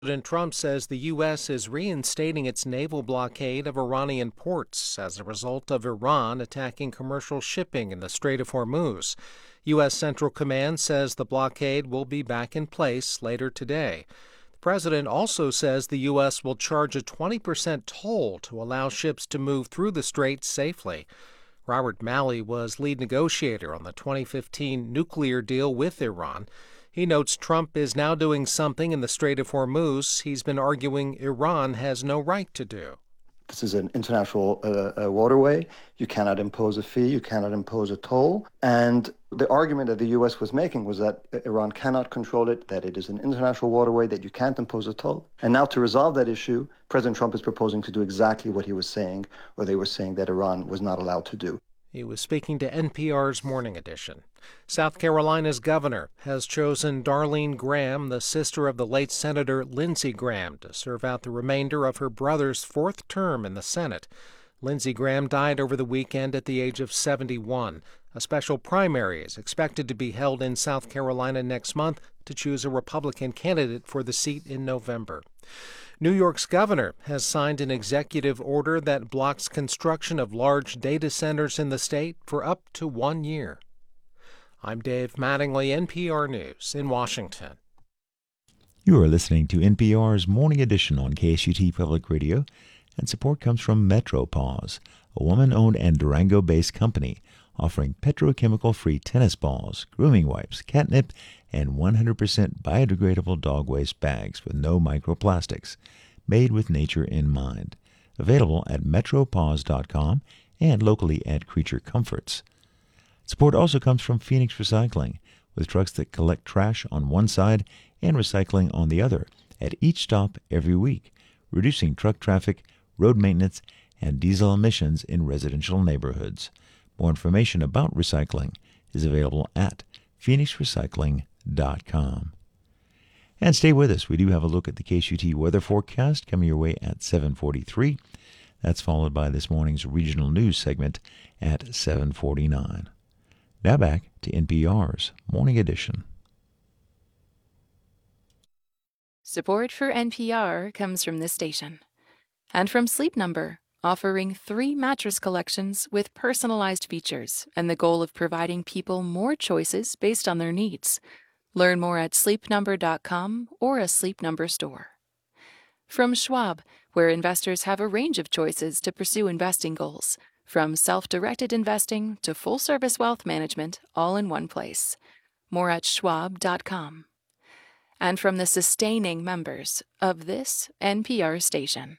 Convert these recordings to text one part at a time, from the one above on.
President Trump says the U.S. is reinstating its naval blockade of Iranian ports as a result of Iran attacking commercial shipping in the Strait of Hormuz. U.S. Central Command says the blockade will be back in place later today. The president also says the U.S. will charge a 20% toll to allow ships to move through the strait safely. Robert Malley was lead negotiator on the 2015 nuclear deal with Iran. He notes Trump is now doing something in the Strait of Hormuz he's been arguing Iran has no right to do. This is an international waterway. You cannot impose a fee. You cannot impose a toll. And the argument that the U.S. was making was that Iran cannot control it, that it is an international waterway, that you can't impose a toll. And now to resolve that issue, President Trump is proposing to do exactly what he was saying, or they were saying that Iran was not allowed to do. He was speaking to NPR's Morning Edition. South Carolina's governor has chosen Darlene Graham, the sister of the late Senator Lindsey Graham, to serve out the remainder of her brother's fourth term in the Senate. Lindsey Graham died over the weekend at the age of 71. A special primary is expected to be held in South Carolina next month to choose a Republican candidate for the seat in November. New York's governor has signed an executive order that blocks construction of large data centers in the state for up to 1 year. I'm Dave Mattingly, NPR News in Washington. You are listening to NPR's Morning Edition on KSUT Public Radio, and support comes from MetroPause, a woman-owned and Durango-based company offering petrochemical-free tennis balls, grooming wipes, catnip, and 100% biodegradable dog waste bags with no microplastics, made with nature in mind. Available at metropause.com and locally at Creature Comforts. Support also comes from Phoenix Recycling, with trucks that collect trash on one side and recycling on the other at each stop every week, reducing truck traffic, road maintenance, and diesel emissions in residential neighborhoods. More information about recycling is available at phoenixrecycling.com. And stay with us. We do have a look at the KSUT weather forecast coming your way at 7:43. That's followed by this morning's regional news segment at 7:49. Now back to NPR's Morning Edition. Support for NPR comes from this station and from Sleep Number, offering 3 mattress collections with personalized features and the goal of providing people more choices based on their needs. Learn more at sleepnumber.com or a Sleep Number store. From Schwab, where investors have a range of choices to pursue investing goals, from self-directed investing to full-service wealth management, all in one place. More at schwab.com. And from the sustaining members of this NPR station.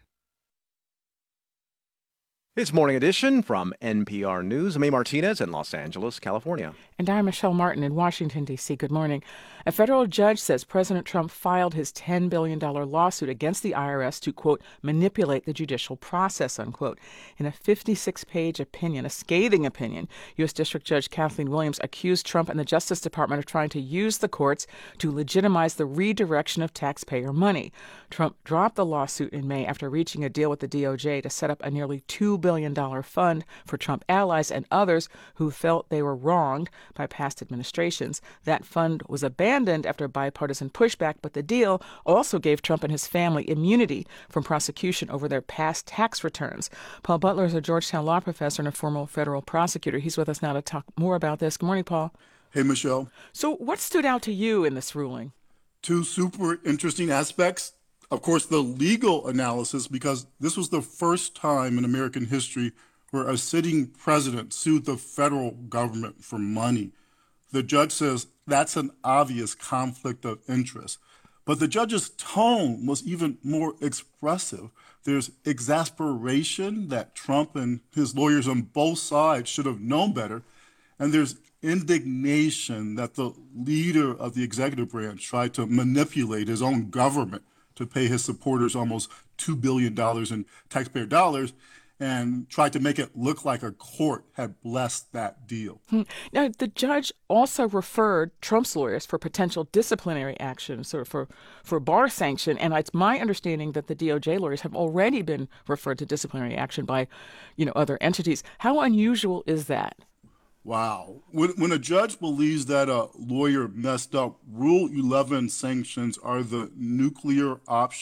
It's Morning Edition from NPR News. I'm A. Martinez in Los Angeles, California. And I'm Michelle Martin in Washington, D.C. Good morning. A federal judge says President Trump filed his $10 billion lawsuit against the IRS to, quote, manipulate the judicial process, unquote. In a 56-page opinion, a scathing opinion, U.S. District Judge Kathleen Williams accused Trump and the Justice Department of trying to use the courts to legitimize the redirection of taxpayer money. Trump dropped the lawsuit in May after reaching a deal with the DOJ to set up a nearly $2 billion fund for Trump allies and others who felt they were wronged by past administrations. That fund was abandoned after bipartisan pushback, but the deal also gave Trump and his family immunity from prosecution over their past tax returns. Paul Butler is a Georgetown law professor and a former federal prosecutor. He's with us now to talk more about this. Good morning, Paul. Hey, Michelle. So what stood out to you in this ruling? 2 super interesting aspects. Of course, the legal analysis, because this was the first time in American history where a sitting president sued the federal government for money. The judge says that's an obvious conflict of interest. But the judge's tone was even more expressive. There's exasperation that Trump and his lawyers on both sides should have known better. And there's indignation that the leader of the executive branch tried to manipulate his own government to pay his supporters almost $2 billion in taxpayer dollars and tried to make it look like a court had blessed that deal. Now, the judge also referred Trump's lawyers for potential disciplinary action, sort of for bar sanction. And it's my understanding that the DOJ lawyers have already been referred to disciplinary action by, other entities. How unusual is that? Wow. When a judge believes that a lawyer messed up, Rule 11 sanctions are the nuclear option.